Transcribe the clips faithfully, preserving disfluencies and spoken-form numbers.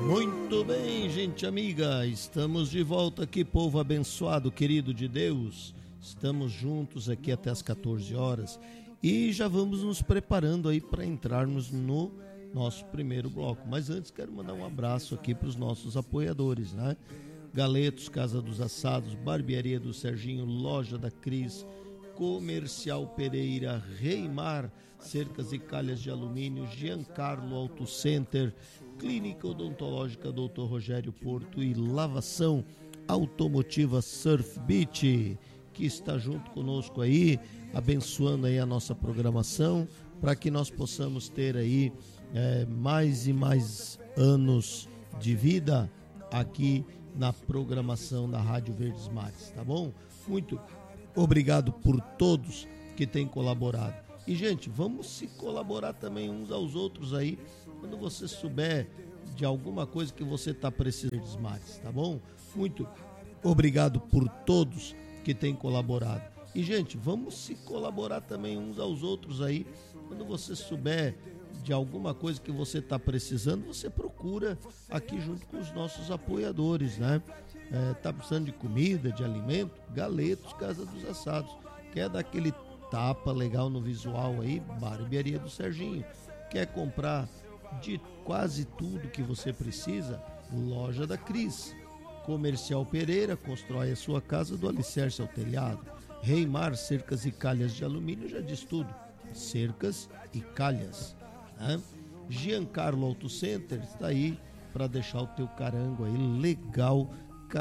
Muito bem, gente amiga, estamos de volta aqui, povo abençoado, querido de Deus. Estamos juntos aqui até as quatorze horas e já vamos nos preparando aí para entrarmos no nosso primeiro bloco. Mas antes quero mandar um abraço aqui para os nossos apoiadores, né? Galetos, Casa dos Assados, Barbearia do Serginho, Loja da Cris, Comercial Pereira, Reimar, Cercas e Calhas de Alumínio, Giancarlo Auto Center, Clínica Odontológica doutor Rogério Porto e Lavação Automotiva Surf Beach, que está junto conosco aí, abençoando aí a nossa programação, para que nós possamos ter aí é, mais e mais anos de vida aqui na programação da Rádio Verdes Mares, tá bom? Muito obrigado por todos que têm colaborado. E, gente, vamos se colaborar também uns aos outros aí, quando você souber de alguma coisa que você está precisando dos mares, tá bom? Muito obrigado por todos que têm colaborado. E, gente, vamos se colaborar também uns aos outros aí, quando você souber de alguma coisa que você está precisando, você procura aqui junto com os nossos apoiadores, né? É, tá precisando de comida, de alimento? Galetos, Casa dos Assados. Quer dar aquele tapa legal no visual aí? Barbearia do Serginho. Quer comprar de quase tudo que você precisa? Loja da Cris. Comercial Pereira, constrói a sua casa do alicerce ao telhado. Reimar, Cercas e Calhas de Alumínio, já diz tudo. Cercas e calhas, né? Giancarlo Auto Center está aí para deixar o teu carango aí legal,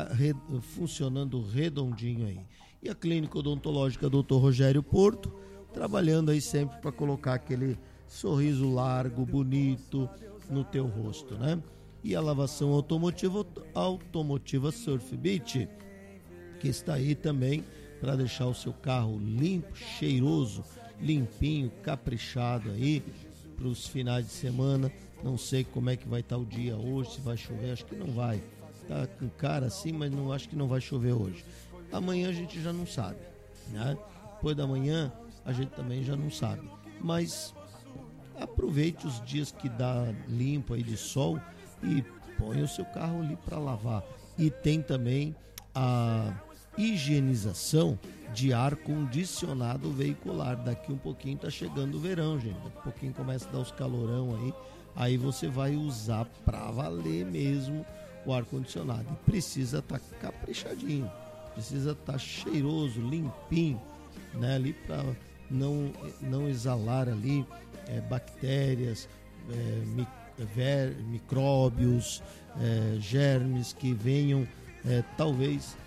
funcionando redondinho aí. E a Clínica Odontológica doutor Rogério Porto, trabalhando aí sempre para colocar aquele sorriso largo, bonito no teu rosto, né? E a Lavação Automotiva, Automotiva Surf Beach, que está aí também para deixar o seu carro limpo, cheiroso, limpinho, caprichado aí para os finais de semana. Não sei como é que vai estar o dia hoje, se vai chover, acho que não vai. Tá com cara assim, mas não acho que não vai chover hoje. Amanhã a gente já não sabe, né? Depois da manhã a gente também já não sabe. Mas aproveite os dias que dá limpo aí de sol e põe o seu carro ali para lavar. E tem também a higienização de ar condicionado veicular. Daqui um pouquinho tá chegando o verão, gente. Daqui um pouquinho começa a dar os calorão aí. Aí você vai usar para valer mesmo o ar condicionado. E precisa estar tá caprichadinho, precisa estar tá cheiroso, limpinho, né? Ali para não não exalar ali é, bactérias, é, mi, ver, micróbios, é, germes que venham é, talvez